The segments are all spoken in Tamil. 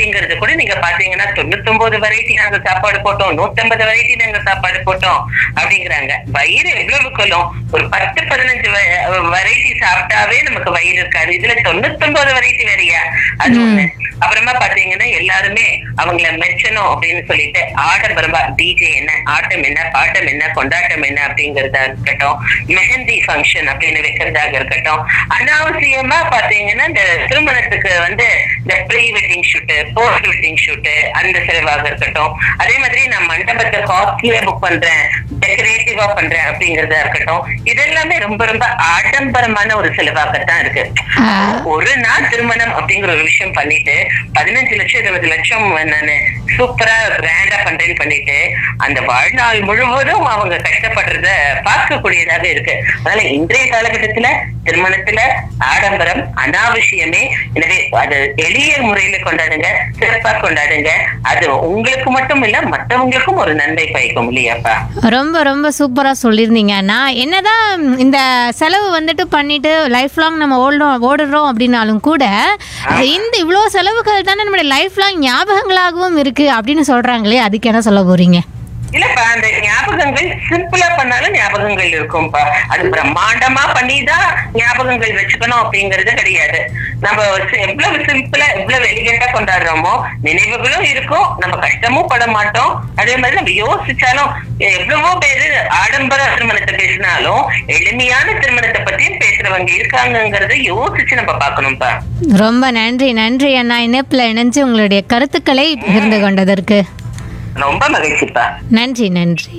அப்படிங்கறது கூட நீங்க பாத்தீங்கன்னா 99 வெரைட்டி நாங்க சாப்பாடு போட்டோம், 150 வெரைட்டி நாங்க சாப்பாடு போட்டோம் அப்படிங்கிறாங்க. வயிறு எவ்வளவு கொள்ளும்? ஒரு 10-15 வெரைட்டி சாப்பிட்டாவே நமக்கு வயிறு இருக்காது, இதுல 99 வெரைட்டி வேறையா? அது ஒண்ணு. அப்புறமா பாத்தீங்கன்னா எல்லாருமே அவங்கள மெச்சணும் அப்படின்னு சொல்லிட்டு ஆடம்பரமா டிஜே என்ன, ஆட்டம் என்ன, பாட்டம் என்ன, கொண்டாட்டம் என்ன அப்படிங்கறதா இருக்கட்டும், மெஹந்தி ஃபங்க்ஷன் அப்படின்னு வைக்கிறதாக இருக்கட்டும், அனாவசியமா பாத்தீங்கன்னா இந்த திருமணத்துக்கு இந்த pre wedding shoot, post wedding shoot அந்த செலவாக இருக்கட்டும், அதே மாதிரி நான் மண்டபத்தை காஸ்ட்லியா புக் பண்றேன், டெக்கரேட்டிவா பண்றேன் அப்படிங்கறதா இருக்கட்டும், இதெல்லாமே ரொம்ப ரொம்ப ஆடம்பரமான ஒரு செலவாகத்தான் இருக்கு. ஒரு நாள் திருமணம் அப்படிங்கிற ஒரு விஷயம் பண்ணிட்டு 15 லட்சம் 20 லட்சம் நானு சூப்பரா கிராண்டா பண்றேன்னு பண்ணிட்டு அந்த வாழ்நாள் முழுவதும் அவங்க கஷ்டப்படுறத பார்க்கக்கூடியதாக இருக்கு. அதனால இன்றைய காலகட்டத்துல திருமணத்துல ஆடம்பரம் அனாவசியமே. எனவே அது எளிய முறையில கொண்டாடுங்க, சிறப்பா கொண்டாடுங்க. அது உங்களுக்கு மட்டும் இல்ல மற்றவங்களுக்கும் ஒரு நன்மை பயக்கும் இல்லையாப்பா? ரொம்ப ரொம்ப சூப்பரா சொல்லியிருந்தீங்க. நான் என்னதான் இந்த செலவு பண்ணிட்டு லைஃப் லாங் நம்ம ஓடுறோம் அப்படின்னாலும் கூட இந்த இவ்வளோ செலவுகள் தானே நம்மளுடைய லைஃப் லாங் ஞாபகங்களாகவும் இருக்கு அப்படின்னு சொல்றாங்களே, அதுக்கு என்ன சொல்ல போறீங்க? இல்லப்பா, அந்த ஞாபகங்கள் சிம்பிளா பண்ணாலும் ஞாபகங்கள் இருக்கும்பா. அது பிரம்மாண்டமா பண்ணிதான் ஞாபகங்கள் வச்சுக்கணும் அப்படிங்கறது கிடையாது. நம்ம எவ்வளவு சிம்பிளா எவ்வளவு எலிகண்டா கொண்டாடுறோமோ நினைவுகளும் இருக்கும், நம்ம கஷ்டமும் பட மாட்டோம். அதே மாதிரி நம்ம யோசிச்சாலும் எவ்வளவோ பேரு ஆடம்பர திருமணத்தை பேசினாலும் எளிமையான திருமணத்தை பத்தியும் பேசுறவங்க இருக்காங்கிறத யோசிச்சு நம்ம பாக்கணும்பா. ரொம்ப நன்றி நன்றி அண்ணா, இணைப்புல இணைஞ்சு உங்களுடைய கருத்துக்களை பகிர்ந்து கொண்டதற்கு ரொம்ப மகிழ்ச்சிப்பா. நன்றி நன்றி.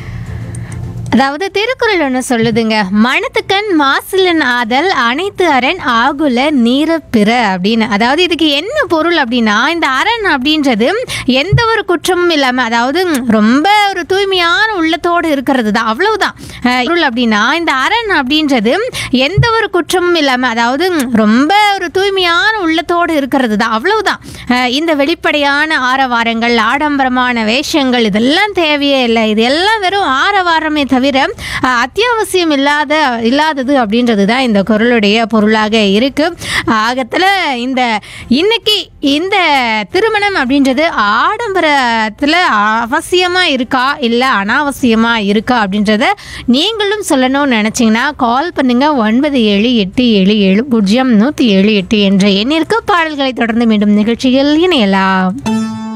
அதாவது திருக்குறள் ஒன்று சொல்லுதுங்க, மனத்துக்கண் மாசிலன் ஆதல் அனைத்து அரண் ஆகுல நீர பிற அப்படின்னு. அதாவது இதுக்கு என்ன பொருள் அப்படின்னா, இந்த அரண் அப்படின்றது எந்த ஒரு குற்றமும் இல்லாமல், அதாவது ரொம்ப ஒரு தூய்மையான உள்ளத்தோடு இருக்கிறது தான், அவ்வளவுதான் பொருள். அப்படின்னா இந்த அரண் அப்படின்றது எந்த ஒரு குற்றமும் இல்லாமல், அதாவது ரொம்ப ஒரு தூய்மையான உள்ளத்தோடு இருக்கிறது தான், அவ்வளவுதான். இந்த வெளிப்படையான ஆரவாரங்கள், ஆடம்பரமான வேஷங்கள் இதெல்லாம் தேவையே இல்லை. இது எல்லாம் வெறும் ஆரவாரமே தவிர அத்தியாவசியம் இல்லாதது அப்படின்றது தான் இந்த குறளுடைய பொருளாக இருக்கு. ஆகத்தில் இன்னைக்கு இந்த திருமணம் அப்படின்றது ஆடம்பரத்தில் அவசியமாக இருக்கா இல்லை அனாவசியமாக இருக்கா அப்படின்றத நீங்களும் சொல்லணும்னு நினச்சிங்கன்னா கால் பண்ணுங்க 9787700178 என்ற எண்ணிற்கு. பாடல்களை தொடர்ந்து மீண்டும் நிகழ்ச்சியில் இணையலாம்.